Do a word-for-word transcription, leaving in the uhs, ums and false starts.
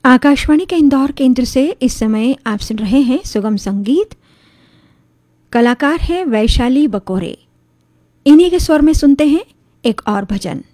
आकाशवाणी के इंदौर केंद्र से इस समय आप सुन रहे हैं सुगम संगीत। कलाकार है वैशाली बकोरे। इन्हीं के स्वर में सुनते हैं एक और भजन।